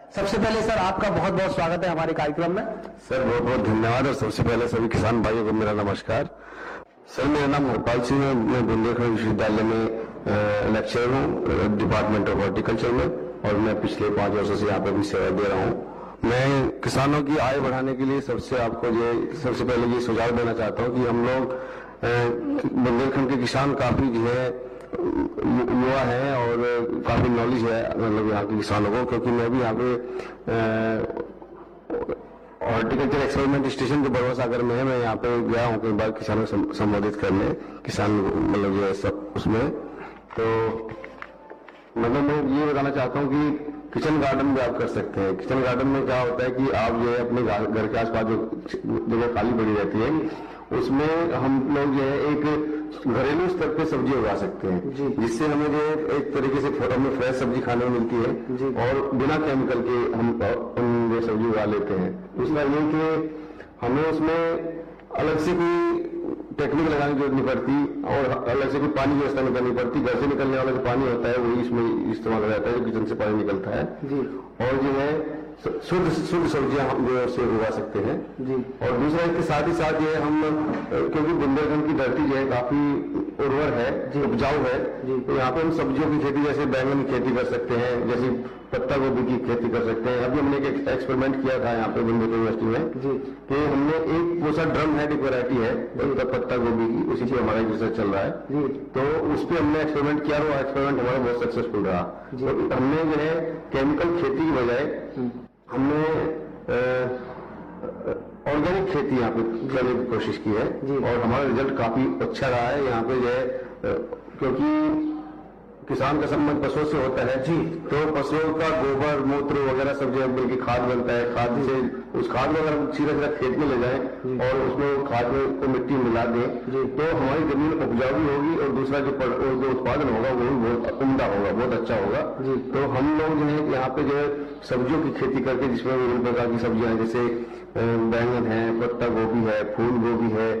सबसे पहले सर आपका बहुत बहुत स्वागत है हमारे कार्यक्रम में। सर बहुत बहुत धन्यवाद और सबसे पहले सभी किसान भाइयों को मेरा नमस्कार। सर मेरा नाम हरपाल सिंह है, मैं बुंदेलखंड विश्वविद्यालय में लेक्चरर हूँ डिपार्टमेंट ऑफ हॉर्टिकल्चर में, और मैं पिछले 5 वर्षों से यहाँ पे अपनी सेवा दे रहा हूँ। मैं किसानों की आय बढ़ाने के लिए सबसे पहले ये सुझाव देना चाहता हूँ कि हम लोग बुंदेलखंड के किसान काफी जो है युवा है और काफी नॉलेज है मतलब यहाँ के किसानों को, क्योंकि मैं भी यहाँ पे हॉर्टिकल्चर एक्सपेरिमेंट स्टेशन जो बड़वा सागर में है, मैं यहाँ पे गया हूँ कई बार किसानों को संबोधित करने, किसान मतलब जो है सब उसमें। तो मतलब मैं ये बताना चाहता हूँ कि किचन गार्डन भी आप कर सकते हैं। किचन गार्डन में क्या होता है कि आप जो है अपने घर के आसपास जो जगह खाली पड़ी रहती है उसमें हम लोग जो है एक घरेलू स्तर पे सब्जी उगा सकते हैं, जिससे हमें जो है एक तरीके से हमें फ्रेश सब्जी खाने को मिलती है और बिना केमिकल के हम जो सब्जी उगा लेते हैं। दूसरा ये कि हमें उसमें अलग से कोई टेक्निक लगाने की जरूरत नहीं पड़ती और अलग से कोई पानी की व्यवस्था नहीं करनी पड़ती। घर से निकलने वाला जो पानी होता है वही इसमें इस्तेमाल हो जाता है, जो किचन से पानी निकलता है और जो है शुद्ध सब्जियां हम जो है उससे उगा सकते हैं जी। और दूसरा इसके साथ ही साथ ये हम क्योंकि बुंदेलखंड की धरती जो है काफी उर्वर है, उपजाऊ है, तो यहाँ पे हम सब्जियों की खेती जैसे बैंगन की खेती कर सकते हैं, जैसे पत्ता गोभी की खेती कर सकते हैं। अभी हमने एक एक्सपेरिमेंट किया था यहाँ पे बुंदेलखंड यूनिवर्सिटी में कि हमने एक वो सा ड्रम हेड एक वैरायटी है पत्ता गोभी की, उसी से हमारा रिसर्च चल रहा है, तो उस पर हमने एक्सपेरिमेंट किया, वो एक्सपेरिमेंट हमारा बहुत सक्सेसफुल रहा। तो हमने जो है केमिकल खेती की बजाय हमने ऑर्गेनिक खेती यहाँ पे करने की कोशिश की है और हमारा रिजल्ट काफी अच्छा रहा है। यहाँ पे जो है क्योंकि किसान का संबंध पशुओं से होता है तो पशुओं का गोबर मूत्र वगैरह सब जो है मिलकर खाद बनता है। खाद से उस खाद में अगर हम सीधा खेत में ले जाएं और उसमें खाद में को मिट्टी मिला दें तो हमारी जमीन उपजाऊ भी होगी और दूसरा जो उत्पादन होगा वो भी बहुत उम्दा होगा, बहुत अच्छा होगा। तो हम लोग जो है यहाँ पे जो है सब्जियों की खेती करके, जिसमें विभिन्न प्रकार की सब्जियां जैसे बैंगन है, पत्ता गोभी है, फूल गोभी है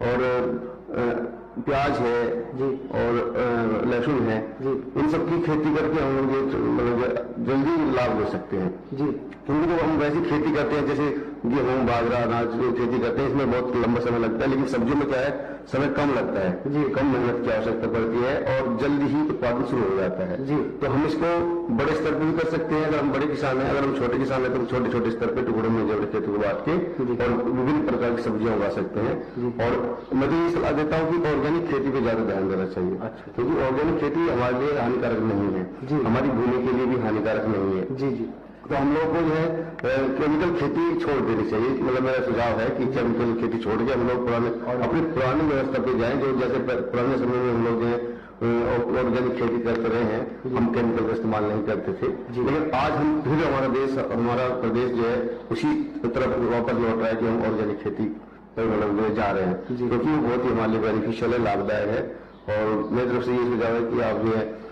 और प्याज है और लहसुन है, इन सब की खेती करके हम लोग मतलब जल्दी लाभ ले सकते हैं क्योंकि जो हम वैसी खेती करते हैं जैसे गेहूं बाजरा अनाज जो खेती करते हैं इसमें बहुत लंबा समय लगता है, लेकिन सब्जियों में क्या है समय कम लगता है, कम मेहनत की आवश्यकता पड़ती है और जल्दी ही उत्पादन शुरू हो जाता है। तो हम इसको बड़े स्तर पर भी कर सकते हैं अगर हम बड़े किसान हैं। अगर हम छोटे किसान हैं तो हम छोटे छोटे स्तर पर टुकड़ों में जब खेती को बांट के और विभिन्न प्रकार की सब्जियां उगा सकते हैं। और मैं तो ये सलाह देता हूँ कि ऑर्गेनिक खेती पे ज्यादा ध्यान देना चाहिए, क्योंकि ऑर्गेनिक खेती हमारे लिए हानिकारक नहीं है, हमारी भूमि के लिए भी हानिकारक नहीं है। तो हम लोगों को जो है केमिकल खेती छोड़ देनी चाहिए। मतलब मेरा सुझाव है कि केमिकल खेती छोड़ के हम लोग अपनी पुरानी व्यवस्था पे जाएं, जो जैसे पुराने समय में हम लोग जो है ऑर्गेनिक खेती करते रहे हैं, हम केमिकल का इस्तेमाल नहीं करते थे, लेकिन आज हम फिर हमारा प्रदेश जो है उसी तरफ वापस लौट रहा है कि हम ऑर्गेनिक खेती मतलब जा रहे हैं, क्योंकि वो बहुत ही हमारे लिए बेनिफिशियल है, लाभदायक है। और मेरी तरफ से ये सुझाव है कि आप जो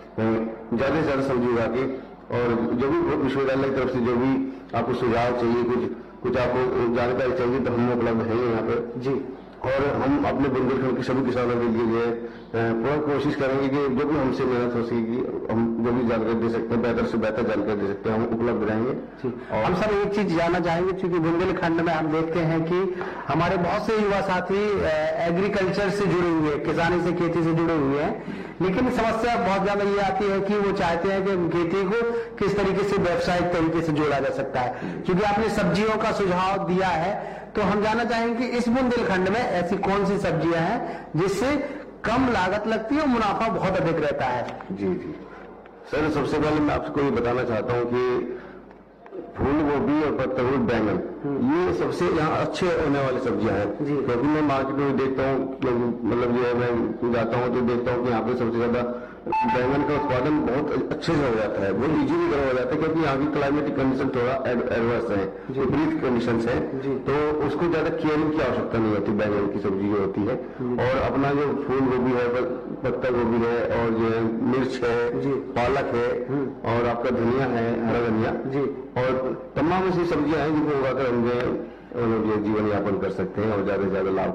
है ज्यादा से ज्यादा सब्जी उगा के, और जो भी विश्वविद्यालय की तरफ से जो भी आपको सुझाव चाहिए, कुछ आपको जानकारी चाहिए तो हम उपलब्ध है यहाँ पे और हम अपने बुंदेलखंड के सभी किसानों के लिए जो है पूरा कोशिश करेंगे कि जो भी हमसे मेहनत हो सकेगी हम जो भी जानकारी दे सकते हैं, बेहतर से बेहतर जानकारी दे सकते हैं, हम उपलब्ध रहेंगे। हम सर एक चीज जानना चाहेंगे, क्योंकि बुंदेलखंड में हम देखते हैं कि हमारे बहुत से युवा साथी एग्रीकल्चर से जुड़े हुए हैं, किसानी से खेती से जुड़े हुए हैं, लेकिन समस्या बहुत ज्यादा ये आती है कि वो चाहते हैं कि खेती को किस तरीके से व्यावसायिक तरीके से जोड़ा जा सकता है। क्योंकि आपने सब्जियों का सुझाव दिया है, तो हम जानना चाहेंगे कि इस बुंदेलखंड में ऐसी कौन सी सब्जियां हैं जिससे कम लागत लगती है और मुनाफा बहुत अधिक रहता है। जी सर, सबसे पहले मैं आपको ये बताना चाहता हूँ कि फूल गोभी और पत्ता गोभी बैंगन ये सबसे यहाँ अच्छे होने वाली सब्जियां हैं, क्योंकि मैं मार्केट में देखता हूँ, मतलब जो है मैं जाता हूँ तो देखता हूँ कि यहाँ पे सबसे ज्यादा बैंगन का उत्पादन बहुत अच्छे से हो जाता है, बहुत इजीली हो जाता है, क्योंकि यहाँ की क्लाइमेटिक कंडीशन थोड़ा एडवर्स है, विपरीत कंडीशन है, तो उसको ज्यादा केयरिंग की आवश्यकता नहीं होती बैंगन की सब्जी जो होती है। और अपना जो फूल गोभी है, पत्ता गोभी है और जो है मिर्च है, पालक है और आपका धनिया है, हरा धनिया और तमाम ऐसी सब्जियां हैं जिनको उगाकर हम जो जीवन यापन कर सकते हैं और ज्यादा से ज्यादा लाभ